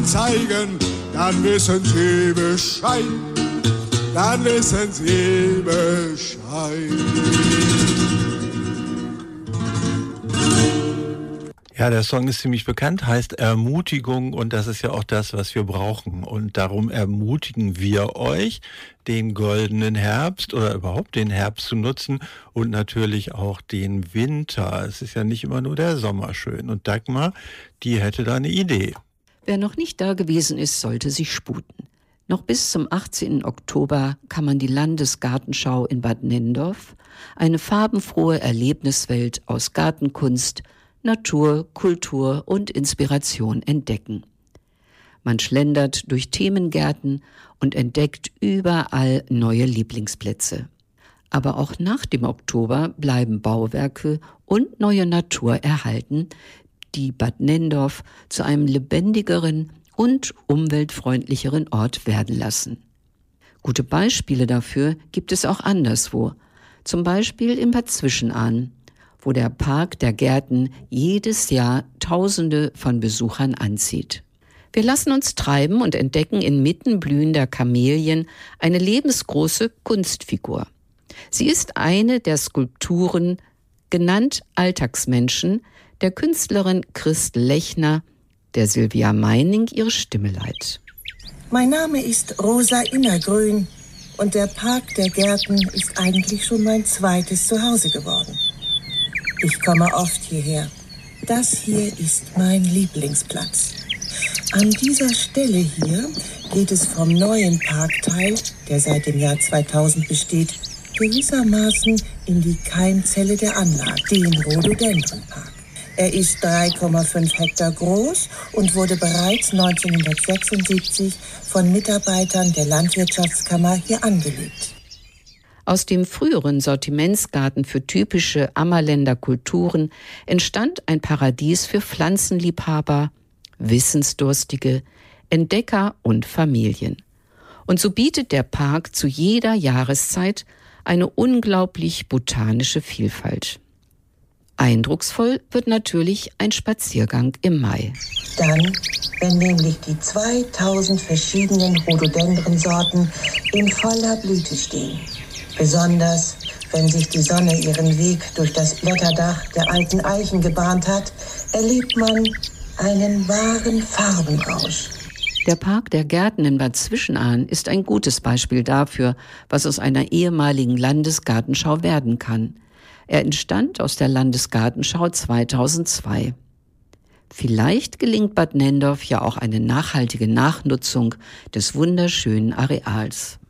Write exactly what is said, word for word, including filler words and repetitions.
zeigen, dann wissen Sie Bescheid, dann wissen Sie Bescheid. Ja, der Song ist ziemlich bekannt, heißt Ermutigung und das ist ja auch das, was wir brauchen. Und darum ermutigen wir euch, den goldenen Herbst oder überhaupt den Herbst zu nutzen und natürlich auch den Winter. Es ist ja nicht immer nur der Sommer schön. Und Dagmar, die hätte da eine Idee. Wer noch nicht da gewesen ist, sollte sich sputen. Noch bis zum achtzehnten Oktober kann man die Landesgartenschau in Bad Nenndorf, eine farbenfrohe Erlebniswelt aus Gartenkunst, Natur, Kultur und Inspiration entdecken. Man schlendert durch Themengärten und entdeckt überall neue Lieblingsplätze. Aber auch nach dem Oktober bleiben Bauwerke und neue Natur erhalten, die Bad Nenndorf zu einem lebendigeren und umweltfreundlicheren Ort werden lassen. Gute Beispiele dafür gibt es auch anderswo, zum Beispiel in Bad Zwischenahn, wo der Park der Gärten jedes Jahr Tausende von Besuchern anzieht. Wir lassen uns treiben und entdecken inmitten blühender Kamelien eine lebensgroße Kunstfigur. Sie ist eine der Skulpturen, genannt Alltagsmenschen, der Künstlerin Christel Lechner, der Silvia Meining ihre Stimme leiht. Mein Name ist Rosa Innergrün und der Park der Gärten ist eigentlich schon mein zweites Zuhause geworden. Ich komme oft hierher. Das hier ist mein Lieblingsplatz. An dieser Stelle hier geht es vom neuen Parkteil, der seit dem Jahr zweitausend besteht, gewissermaßen in die Keimzelle der Anlage, den Rhododendronpark. Er ist drei Komma fünf Hektar groß und wurde bereits neunzehnhundertsechsundsiebzig von Mitarbeitern der Landwirtschaftskammer hier angelegt. Aus dem früheren Sortimentsgarten für typische Ammerländer Kulturen entstand ein Paradies für Pflanzenliebhaber, Wissensdurstige, Entdecker und Familien. Und so bietet der Park zu jeder Jahreszeit eine unglaublich botanische Vielfalt. Eindrucksvoll wird natürlich ein Spaziergang im Mai. Dann, wenn nämlich die zweitausend verschiedenen Rhododendronsorten in voller Blüte stehen. Besonders, wenn sich die Sonne ihren Weg durch das Blätterdach der alten Eichen gebahnt hat, erlebt man einen wahren Farbenrausch. Der Park der Gärten in Bad Zwischenahn ist ein gutes Beispiel dafür, was aus einer ehemaligen Landesgartenschau werden kann. Er entstand aus der Landesgartenschau zweitausendzwei. Vielleicht gelingt Bad Nenndorf ja auch eine nachhaltige Nachnutzung des wunderschönen Areals.